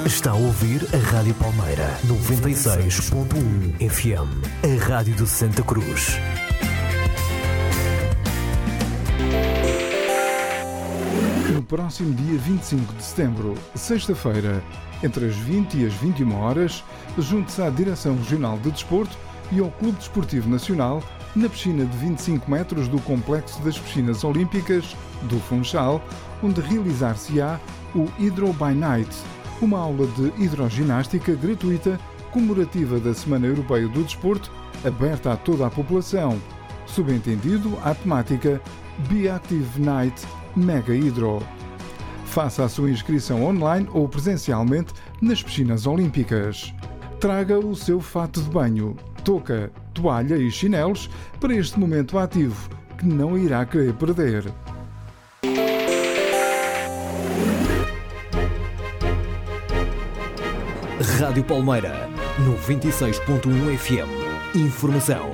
Está a ouvir a Rádio Palmeira 96.1 FM, a rádio de Santa Cruz. No próximo dia 25 de setembro, sexta-feira, entre as 20 e as 21 horas, junte-se à Direção Regional de Desporto e ao Clube Desportivo Nacional na piscina de 25 metros do Complexo das Piscinas Olímpicas do Funchal, onde realizar-se-á o Hydro by Night, uma aula de hidroginástica gratuita comemorativa da Semana Europeia do Desporto, aberta a toda a população. Subentendido à temática Be Active Night Mega Hydro. Faça a sua inscrição online ou presencialmente nas piscinas olímpicas. Traga o seu fato de banho, touca, toalha e chinelos para este momento ativo que não irá querer perder. Rádio Palmeira 96.1 FM. Informação.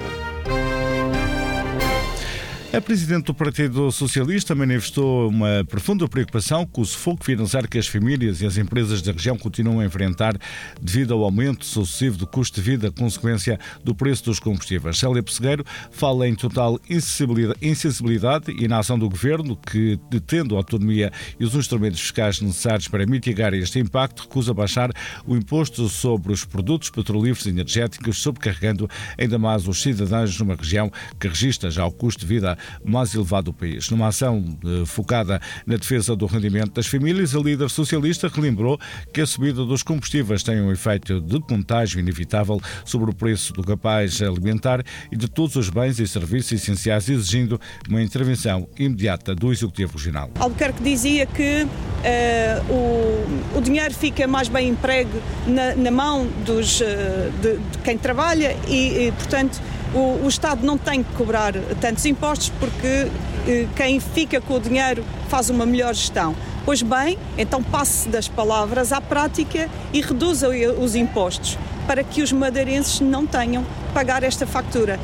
A Presidente do Partido Socialista manifestou uma profunda preocupação com o sufoco financeiro que as famílias e as empresas da região continuam a enfrentar devido ao aumento sucessivo do custo de vida, consequência do preço dos combustíveis. Célia Pessegueiro fala em total insensibilidade e na ação do Governo, que, detendo a autonomia e os instrumentos fiscais necessários para mitigar este impacto, recusa baixar o imposto sobre os produtos petrolíferos e energéticos, sobrecarregando ainda mais os cidadãos numa região que registra já o custo de vida mais elevado do país. Numa ação focada na defesa do rendimento das famílias, a líder socialista relembrou que a subida dos combustíveis tem um efeito de contágio inevitável sobre o preço do capaz alimentar e de todos os bens e serviços essenciais, exigindo uma intervenção imediata do Executivo Regional. Albuquerque dizia que o dinheiro fica mais bem empregue na mão de quem trabalha e portanto, o Estado não tem que cobrar tantos impostos porque quem fica com o dinheiro faz uma melhor gestão. Pois bem, então passe das palavras à prática e reduza os impostos para que os madeirenses não tenham que pagar esta fatura.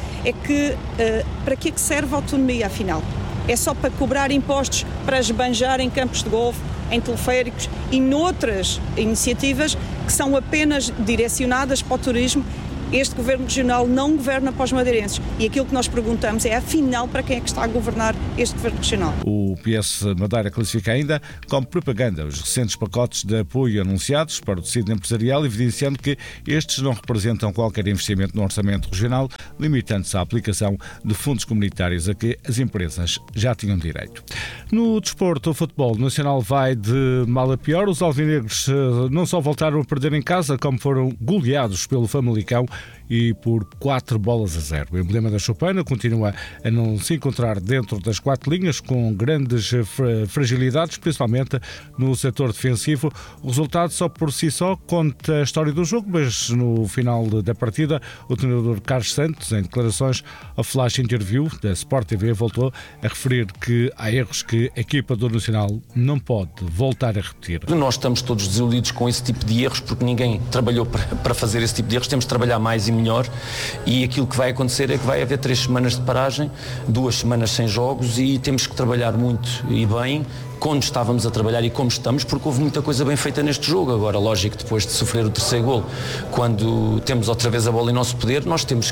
Para que é que serve a autonomia, afinal? É só para cobrar impostos para esbanjar em campos de golfe, em teleféricos e noutras iniciativas que são apenas direcionadas para o turismo. Este Governo Regional não governa para os madeirenses e aquilo que nós perguntamos é, afinal, para quem é que está a governar este Governo Regional? O PS Madeira classifica ainda como propaganda os recentes pacotes de apoio anunciados para o tecido empresarial, evidenciando que estes não representam qualquer investimento no orçamento regional, limitando-se à aplicação de fundos comunitários a que as empresas já tinham direito. No desporto, o futebol nacional vai de mal a pior. Os alvinegros não só voltaram a perder em casa, como foram goleados pelo Famalicão e por 4-0. O emblema da Choupana continua a não se encontrar dentro das 4 linhas, com grandes fragilidades, principalmente no setor defensivo. O resultado só por si só conta a história do jogo, mas no final da partida o treinador Carlos Santos, em declarações ao Flash Interview da Sport TV, voltou a referir que há erros que a equipa do Nacional não pode voltar a repetir. Nós estamos todos desiludidos com esse tipo de erros porque ninguém trabalhou para fazer esse tipo de erros. Temos de trabalhar mais e melhor, e aquilo que vai acontecer é que vai haver 3 semanas de paragem, 2 semanas sem jogos, e temos que trabalhar muito e bem quando estávamos a trabalhar e como estamos, porque houve muita coisa bem feita neste jogo. Agora, lógico, depois de sofrer o 3º golo, quando temos outra vez a bola em nosso poder, nós temos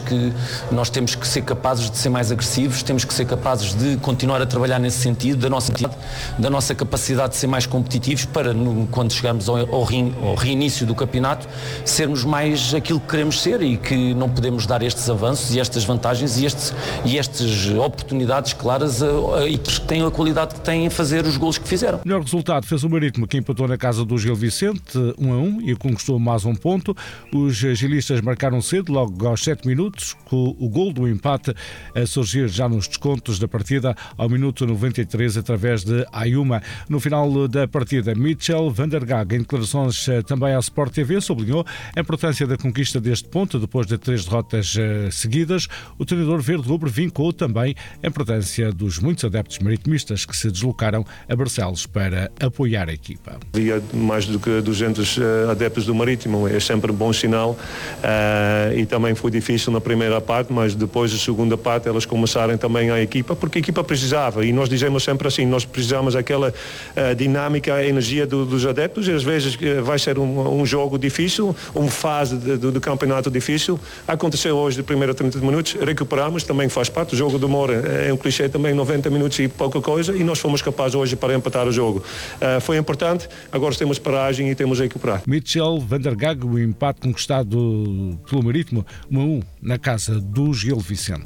que ser capazes de ser mais agressivos, temos que ser capazes de continuar a trabalhar nesse sentido, da nossa capacidade de ser mais competitivos para, quando chegarmos ao reinício do campeonato, sermos mais aquilo que queremos ser, e que não podemos dar estes avanços e estas vantagens e estas oportunidades claras a equipes que têm a qualidade que têm a fazer os golos que fizeram. O melhor resultado fez o Marítimo, que empatou na casa do Gil Vicente 1-1 e conquistou mais um ponto. Os gilistas marcaram cedo, logo aos 7 minutos, com o gol do empate a surgir já nos descontos da partida ao minuto 93 através de Ayuma. No final da partida, Mitchell van der Gaag, em declarações também à Sport TV, sublinhou a importância da conquista deste ponto depois de 3 derrotas seguidas. O treinador verde-rubro vincou também a importância dos muitos adeptos maritimistas que se deslocaram a Barcelos para apoiar a equipa. Havia mais do que 200 adeptos do Marítimo, é sempre um bom sinal, e também foi difícil na primeira parte, mas depois da segunda parte elas começaram também a equipa, porque a equipa precisava, e nós dizemos sempre assim, nós precisamos daquela dinâmica, a energia dos adeptos, e às vezes vai ser um jogo difícil, uma fase do campeonato difícil. Aconteceu hoje de primeira 30 minutos, recuperamos, também faz parte, o jogo demora, é um clichê também, 90 minutos e pouca coisa, e nós fomos capazes hoje para empatar o jogo. Foi importante, agora temos paragem e temos a recuperar. Mitchell van der Gag, o empate conquistado pelo Marítimo, 1-1 na casa do Gil Vicente.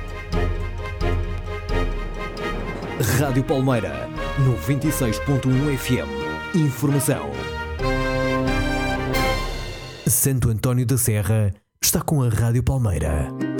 Rádio Palmeira, 96.1 FM. Informação. Santo António da Serra está com a Rádio Palmeira.